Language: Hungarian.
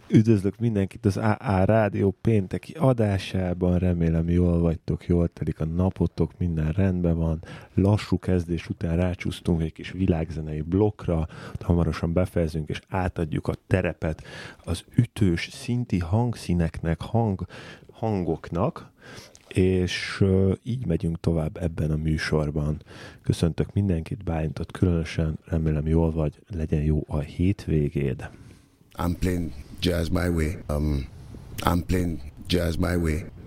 Üdvözlök mindenkit az AA Rádió pénteki adásában, remélem jól vagytok, jól telik a napotok, minden rendben van. Lassú kezdés után rácsúsztunk egy kis világzenei blokkra, hamarosan befejezünk és átadjuk a terepet az ütős, szinti hangszíneknek, hangoknak, és így megyünk tovább ebben a műsorban. Köszöntök mindenkit, Bálintot különösen, remélem jól vagy, legyen jó a hétvégéd. I'm playing jazz my way. I'm playing jazz my way.